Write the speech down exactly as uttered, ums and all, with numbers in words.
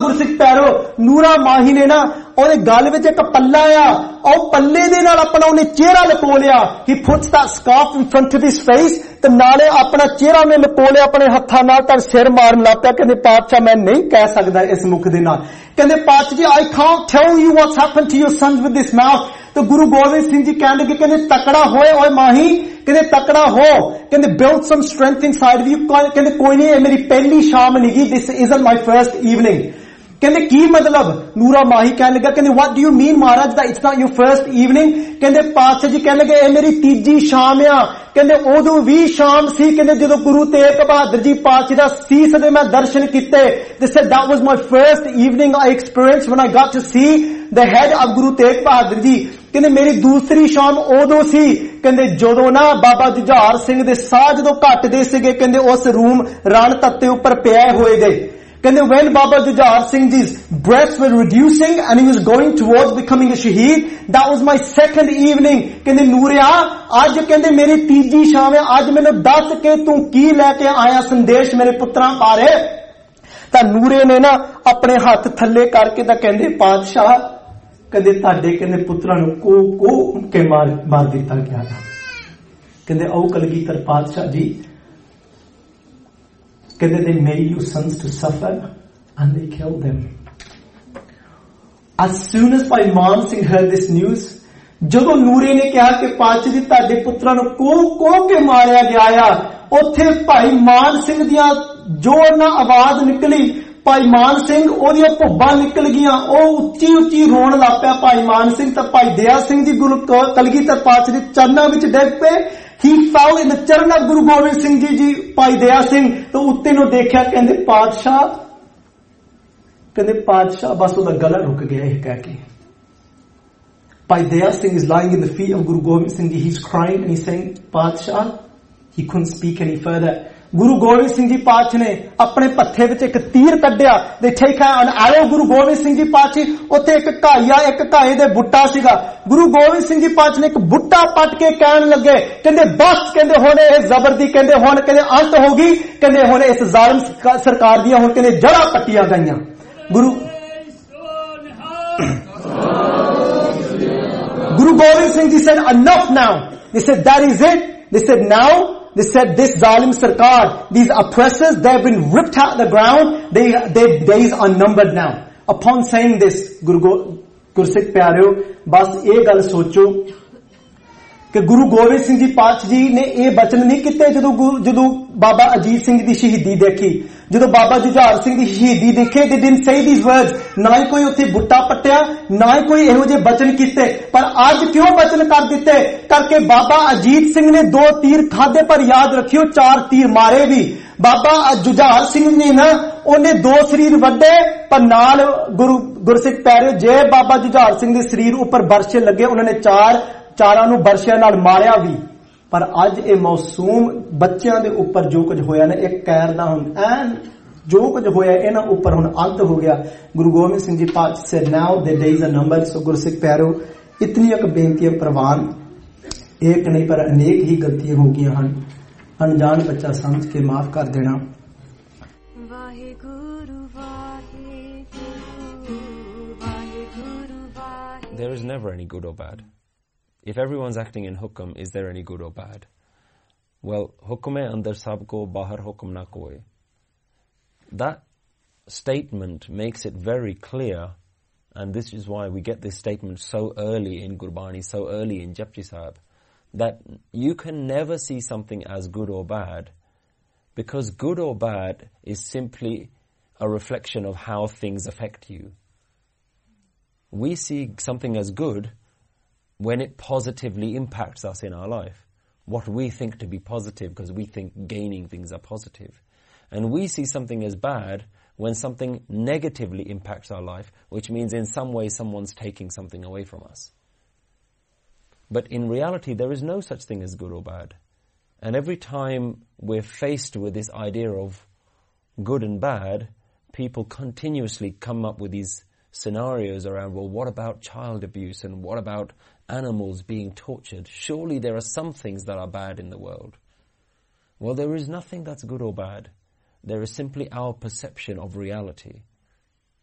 ਗੁਰਸਿੱਖ ਪਿਆਰੋ, ਨੂਰਾ ਮਾਹੀ ਨੇ ਨਾ ਉਹਦੇ ਗਲ ਵਿੱਚ ਇੱਕ ਪੱਲਾ ਆ, ਉਹ ਪੱਲੇ ਦੇ ਨਾਲ ਆਪਣਾ ਉਹਨੇ ਚਿਹਰਾ ਲਪੋ ਲਿਆ. He puts that scarf in front of his face ਤੇ ਨਾਲੇ ਆਪਣਾ ਚਿਹਰਾ ਨੇ ਲਪੋ ਲਿਆ ਆਪਣੇ ਹੱਥਾਂ ਨਾਲ ਤਾਂ ਸਿਰ ਮਾਰਨ ਲੱਗ ਪਿਆ. ਕਹਿੰਦੇ ਪਾਤਸ਼ਾਹ ਮੈਂ ਨਹੀਂ ਕਹਿ ਸਕਦਾ ਇਸ ਮੁਖ ਦੇ ਨਾਲ. ਕਹਿੰਦੇ ਪਾਤਸ਼ਾਹ ਜੀ I can't tell you what's happened to your sons with this mouth. ਤੇ ਗੁਰੂ ਗੋਬਿੰਦ ਸਿੰਘ ਜੀ ਕਹਿਣ ਲੱਗੇ ਕਹਿੰਦੇ ਤਕੜਾ ਹੋਏ ਓਏ ਮਾਹੀ, ਕਹਿੰਦੇ ਤਕੜਾ ਹੋ, ਕਹਿੰਦੇ build some strength inside of you. ਕਹਿੰਦੇ ਕੋਈ ਨਹੀਂ, ਇਹ ਮੇਰੀ ਪਹਿਲੀ ਸ਼ਾਮ ਨਹੀਂ ਗੀ, this isn't my first evening. ਕਹਿੰਦੇ ਕੀ ਮਤਲਬ? ਨੂਰਾ ਮਾਹੀ ਕਹਿਣ ਲੱਗਾ ਕਹਿੰਦੇ what do you mean Maharaj that it's not your first evening? ਕਹਿੰਦੇ ਪਾਤਸ਼ਾਹ ਜੀ ਕਹਿਣ ਲੱਗੇ ਇਹ ਮੇਰੀ ਤੀਜੀ ਸ਼ਾਮ ਆ. ਕਹਿੰਦੇ ਉਦੋਂ ਵੀ ਸ਼ਾਮ ਸੀ, ਕਹਿੰਦੇ ਜਦੋਂ ਗੁਰੂ ਤੇਗ ਬਹਾਦਰ ਜੀ ਪਾਤਸ਼ਾਹ ਦਾ ਸੀਸ ਦੇ ਮੈਂ ਦਰਸ਼ਨ ਕੀਤੇ. They said that was my first evening I experienced when I got to see the head of Guru Tegh Bahadur ji. ਕਹਿੰਦੇ ਮੇਰੀ ਦੂਸਰੀ ਸ਼ਾਮ ਉਦੋਂ ਸੀ, ਕਹਿੰਦੇ ਜਦੋਂ ਨਾ ਬਾਬਾ ਜੁਝਾਰ ਸਿੰਘ ਦੇ ਸਾਹ ਜਦੋਂ ਘਟਦੇ ਸੀਗੇ, ਕਹਿੰਦੇ ਉਸ ਰੂਮ ਰਣ ਤੱਤੇ ਉੱਪਰ ਪਿਆ ਹੋਏ ਗਏ. ਕਹਿੰਦੇ when Baba Jujhar Singh Ji's breaths were reducing and he was going towards becoming a shaheed, that was my second evening. ਕਹਿੰਦੇ ਨੂਰਿਆ ਅੱਜ ਕਹਿੰਦੇ ਮੇਰੀ ਤੀਜੀ ਸ਼ਾਮ ਹੈ, ਅੱਜ ਮੈਨੂੰ ਦੱਸ ਕੇ ਤੂੰ ਕੀ ਲੈ ਕੇ ਆਇਆ ਸੰਦੇਸ਼ ਮੇਰੇ ਪੁੱਤਰਾਂ ਬਾਰੇ. ਤਾਂ ਨੂਰੇ ਨੇ ਨਾ ਆਪਣੇ ਹੱਥ ਥੱਲੇ ਕਰਕੇ ਤਾਂ ਕਹਿੰਦੇ ਪਾਤਸ਼ਾਹ ਕਹਿੰਦੇ ਤੁਹਾਡੇ ਕਹਿੰਦੇ ਪੁੱਤਰਾਂ ਨੂੰ ਕੋ ਕੋ ਕੇ ਮਾਰ ਮਾਰ ਦਿੱਤਾ ਗਿਆ. ਕਹਿੰਦੇ ਆਓ ਕਲਗੀਧਰ ਪਾਤਸ਼ਾਹ ਜੀ ਕਹਿੰਦੇ they made you sons to suffer and they killed them. As soon as Bhai Man Singh heard this news, ਜਦੋਂ ਨੂਰੇ ਨੇ ਕਿਹਾ ਕਿ ਪਾਤਸ਼ਾਹ ਜੀ ਤੁਹਾਡੇ ਪੁੱਤਰਾਂ ਨੂੰ ਕੋ ਕੋ ਕੇ ਮਾਰਿਆ ਗਿਆ ਆ, ਉੱਥੇ ਭਾਈ ਮਾਨ ਸਿੰਘ ਦੀਆਂ ਜ਼ੋਰ ਨਾਲ ਆਵਾਜ਼ ਨਿਕਲੀ. ਭਾਈ ਮਾਨ ਸਿੰਘ ਉਹਦੀਆਂ ਭੁੱਬਾਂ ਨਿਕਲ ਗਈਆਂ, ਉਹ ਉੱਚੀ ਉੱਚੀ ਰੋਣ ਲੱਗ ਪਿਆ ਭਾਈ ਮਾਨ ਸਿੰਘ. ਤਾਂ ਭਾਈ ਦਇਆ ਸਿੰਘ ਜੀ ਗੁਰੂ ਕਲਗੀਧਰ ਪਾਤਸ਼ਾਹ ਦੇ ਚਰਨਾਂ ਵਿੱਚ ਡਿੱਗ ਪਏ. He fell in the ਚਰਨ of ਗੁਰੂ ਗੋਬਿੰਦ ਸਿੰਘ ਜੀ ਜੀ ਭਾਈ ਦਇਆ ਸਿੰਘ. ਤਾਂ ਉੱਤੇ ਨੂੰ ਦੇਖਿਆ, ਕਹਿੰਦੇ ਪਾਤਸ਼ਾਹ ਕਹਿੰਦੇ ਪਾਤਸ਼ਾਹ ਬਸ ਉਹਦਾ ਗਲਾ ਰੁਕ ਗਿਆ ਇਹ ਕਹਿ ਕੇ. Bhai Daya Singh is lying in the feet of Guru Gobind Singh Ji. He's crying and he's saying ਪਾਤਸ਼ਾਹ. He couldn't speak any further. Guru Gobind Singh ji ਪਾਤਸ਼ਾਹ ਨੇ ਆਪਣੇ ਪੱਥੇ ਵਿੱਚ ਇੱਕ ਤੀਰ ਕੱਢਿਆ. They take out an arrow. Guru Gobind Singh ji ਪਾਤਸ਼ਾਹ ਉੱਥੇ ਇੱਕ ਘਾਈਆ ਇੱਕ ਘਾਏ ਦੇ ਬੁੱਟਾ ਸੀਗਾ. ਗੁਰੂ ਗੋਬਿੰਦ ਸਿੰਘ ਜੀ ਪਾਤਸ਼ਾਹ ਨੇ ਇੱਕ ਬੁੱਟਾ ਪੱਟ ਕੇ ਕਹਿਣ ਲੱਗੇ ਕਹਿੰਦੇ ਬਸ ਕਹਿੰਦੇ ਹੁਣ ਇਹ ਜ਼ਬਰ ਦੀ ਕਹਿੰਦੇ ਹੁਣ ਕਹਿੰਦੇ ਅੰਤ ਹੋ ਗਈ. ਕਹਿੰਦੇ ਹੁਣ ਇਸ ਜ਼ਾਲਮ ਸਰਕਾਰ ਦੀਆਂ ਹੁਣ ਕਹਿੰਦੇ ਜੜ੍ਹਾਂ ਪੱਟੀਆਂ ਗਈਆਂ. ਗੁਰੂ ਗੁਰੂ ਗੋਬਿnd Singh Ji said enough now. They said that is it. They said now. They said this zalim sarkar, these oppressors, they have been ripped out of the ground. They, their days are numbered now. Upon saying this, Guru Gursikh Pyareo, bas ਇਹ ਗੱਲ ਸੋਚੋ ਕਿ ਗੁਰੂ ਗੋਬਿੰਦ ਸਿੰਘ ਜੀ ਪਾਤਸ਼ਾਹ ਜੀ ਨੇ ਇਹ ਬਚਨ ਨਹੀਂ ਕੀਤੇ ਜਦੋਂ ਜਦੋਂ ਬਾਬਾ ਅਜੀਤ ਸਿੰਘ ਦੀ ਸ਼ਹੀਦੀ ਦੇਖੀ, ਜਦੋਂ ਬਾਬਾ ਜੁਝਾਰ ਸਿੰਘ ਦੀ ਸ਼ਹੀਦੀ ਦੇਖੇ. they didn't say these words. ਨਾ ਹੀ ਕੋਈ ਉੱਥੇ ਬੁੱਟਾ ਪੱਟਿਆ, ਨਾ ਹੀ ਕੋਈ ਇਹੋ ਜਿਹੇ ਬਚਨ ਕੀਤੇ. ਪਰ ਅੱਜ ਕਿਉਂ ਬਚਨ ਕਰ ਦਿੱਤੇ? ਕਰਕੇ ਬਾਬਾ ਅਜੀਤ ਸਿੰਘ ਨੇ ਦੋ ਤੀਰ ਖਾਦੇ, ਪਰ ਯਾਦ ਰੱਖਿਓ ਚਾਰ ਤੀਰ ਮਾਰੇ ਵੀ. ਬਾਬਾ ਜੁਝਾਰ ਸਿੰਘ ਨੇ ਨਾ ਉਹਨੇ ਦੋ ਸਰੀਰ ਵੱਡੇ, ਪਰ ਨਾਲ ਗੁਰੂ ਗੁਰਸਿੱਖ ਪਿਆਰਿਓ ਜੇ ਬਾਬਾ ਜੁਝਾਰ ਸਿੰਘ ਦੇ ਸਰੀਰ ਉੱਪਰ ਬਰਛੇ ਲੱਗੇ, ਉਹਨਾਂ ਨੇ ਚਾਰ ਚਾਰਾਂ ਨੂੰ ਬਰਛਿਆਂ ਨਾਲ ਮਾਰਿਆ ਵੀ. ਪਰ ਅੱਜ ਇਹ ਮਾਸੂਮ ਬੱਚਿਆਂ ਦੇ ਉੱਪਰ ਜੋ ਕੁਝ ਹੋਇਆ ਨਾ, ਇੱਕ ਕਹਿਰ ਦਾ ਹੁਣ ਐਨ ਜੋ ਕੁਝ ਹੋਇਆ ਇਹਨਾਂ ਉੱਪਰ ਹੁਣ ਅੰਤ ਹੋ ਗਿਆ. ਗੁਰੂ ਗੋਬਿੰਦ ਸਿੰਘ ਜੀ ਪਾਤਸ਼ਾਹ said now the days are numbered. ਸੋ ਗੁਰਸਿੱਖ ਪਿਆਰਿਓ ਇਤਨੀਆਂ ਕੁ ਬੇਨਤੀਆਂ ਪ੍ਰਵਾਨ, ਇੱਕ ਨਹੀਂ ਪਰ ਅਨੇਕ ਹੀ ਗਲਤੀਆਂ ਹੋ ਗਈਆਂ ਹਨ. ਅਣਜਾਣ ਬੱਚਾ ਸਮਝ ਕੇ ਮਾਫ ਕਰ ਦੇਣਾ. There is never any good or bad. If everyone's acting in hukm, is there any good or bad? Well, hukm hai andar sab ko, bahar hukm na koi. That statement makes it very clear, and this is why we get this statement so early in Gurbani, so early in Japji Sahib, that you can never see something as good or bad, because good or bad is simply a reflection of how things affect you. We see something as good when it positively impacts us in our life, what we think to be positive, because we think gaining things are positive. And we see something as bad when something negatively impacts our life, which means in some way someone's taking something away from us. But in reality, there is no such thing as good or bad. And every time we're faced with this idea of good and bad, people continuously come up with these scenarios around, well, what about child abuse and what about animals being tortured? Surely there are some things that are bad in the world. Well, there is nothing that's good or bad. There is simply our perception of reality.